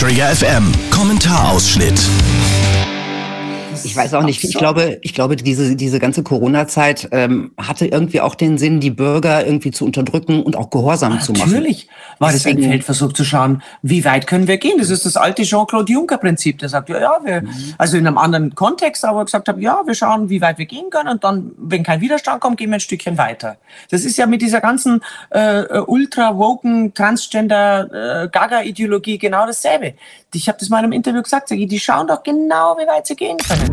Trigger FM Kommentarausschnitt. Ich weiß auch nicht, ich glaube, diese ganze Corona-Zeit hatte irgendwie auch den Sinn, die Bürger irgendwie zu unterdrücken und auch gehorsam zu machen. Natürlich war das ein Feldversuch zu schauen, wie weit können wir gehen. Das ist das alte Jean-Claude Juncker-Prinzip. Der sagt, also in einem anderen Kontext, aber gesagt hat, wir schauen, wie weit wir gehen können und dann, wenn kein Widerstand kommt, gehen wir ein Stückchen weiter. Das ist ja mit dieser ganzen ultra-woken, Transgender, Gaga-Ideologie genau dasselbe. Ich habe das mal in einem Interview gesagt, die schauen doch genau, wie weit sie gehen können.